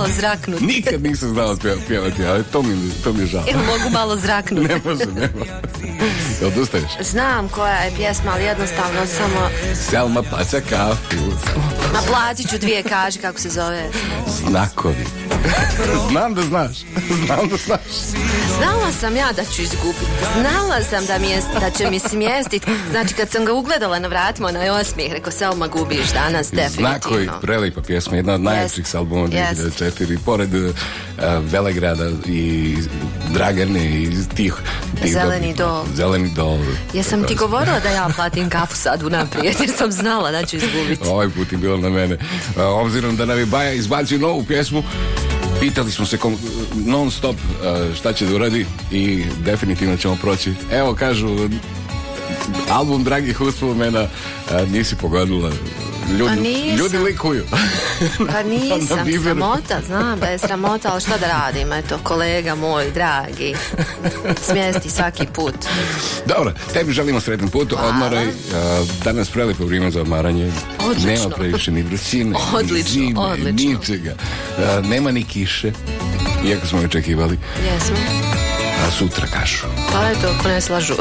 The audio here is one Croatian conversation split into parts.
malo zraknuti. Nikad nisam znao pjevati, ali to mi je žao. Jel mogu malo zraknuti? Ne može. Odustaješ? Znam koja je pjesma, ali jednostavno samo... Selma paca kafu. Ma platit ću 2, kaži kako se zove. Znakovi. Znam da znaš. Znala sam ja da ću izgubiti. Znala sam da će mi smjestiti. Znači kad sam ga ugledala na vratima, onaj osmijeh, rekao Selma gubiš danas, definitivno. Znakovi, prelipa pjesma, jedna od najljepših s albuma 2004. Pored Velegrada i Dragane i tih Zeleni dol. Jesam ti govorila da ja platim kafu sad unaprijed, jer sam znala da ću izgubiti. Ovaj put je bilo na mene. Obzirom da nam je Baja izbacio novu pjesmu, pitali smo se non stop šta će da uradi i definitivno ćemo proći. Evo kažu, album Dragih uspomena, nisi pogodila. Ljudi likuju. Pa nisam, sramota, znam da je sramota, ali šta da radim, eto, kolega moj, dragi, smjesti svaki put. Dobro, tebi želimo sretan put, odmaraj, danas prelipo vrijeme za odmaranje. Odlično. Nema previše ni vrućine, ni zime, ničega, nema ni kiše, iako smo očekivali. Jesmo. A sutra kažu. Pa eto, ako ne slažu.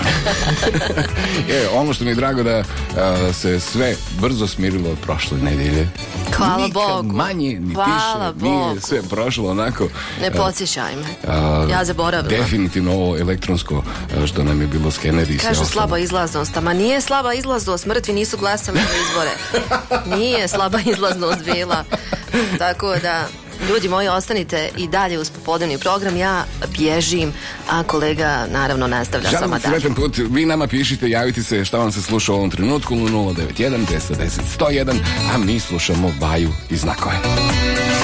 Ono što mi je drago da se sve brzo smirilo od prošle nedelje. Hvala Bogu. Nikad manje, ni tiše, nije sve prošlo onako. Ne podsjećaj me. Ja zaboravila. Definitivno ovo elektronsko što nam je bilo skeneri. Kažu slaba izlaznost, ma nije slaba izlaznost, mrtvi nisu glasali za izbore. Nije slaba izlaznost bila. Tako da... Ljudi moji, ostanite i dalje uz popodnevni program. Ja bježim, a kolega naravno nastavlja sa vama dalje. Put. Vi nama pišite, javite se šta vam se sluša u ovom trenutku 091 210 101, a mi slušamo Baju i Znakove.